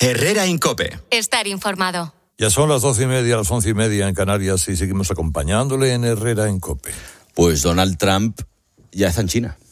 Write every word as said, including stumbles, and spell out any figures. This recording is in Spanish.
Herrera Incope. Estar informado. Ya son las doce y media, las once y media en Canarias y seguimos acompañándole en Herrera Incope. Pues Donald Trump ya está en China.